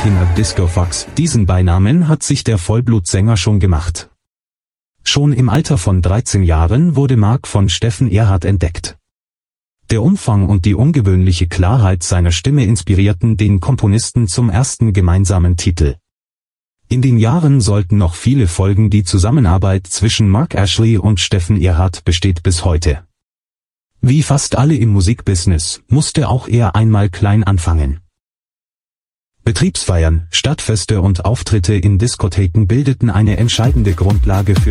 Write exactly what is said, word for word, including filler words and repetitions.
King of Disco Fox. Diesen Beinamen hat sich der Vollblutsänger schon gemacht. Schon im Alter von dreizehn Jahren wurde Mark von Steffen Erhardt entdeckt. Der Umfang und die ungewöhnliche Klarheit seiner Stimme inspirierten den Komponisten zum ersten gemeinsamen Titel. In den Jahren sollten noch viele folgen. Die Zusammenarbeit zwischen Mark Ashley und Steffen Erhardt besteht bis heute. Wie fast alle im Musikbusiness musste auch er einmal klein anfangen. Betriebsfeiern, Stadtfeste und Auftritte in Diskotheken bildeten eine entscheidende Grundlage für